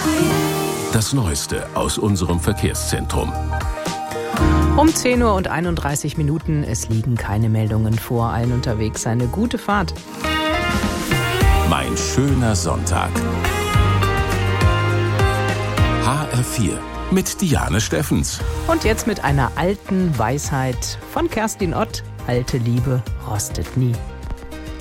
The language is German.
Das Neueste aus unserem Verkehrszentrum. Um 10:31 Uhr. Es liegen keine Meldungen vor. Allen unterwegs eine gute Fahrt. Mein schöner Sonntag. HR4 mit Diane Steffens. Und jetzt mit einer alten Weisheit von Kerstin Ott. Alte Liebe rostet nie.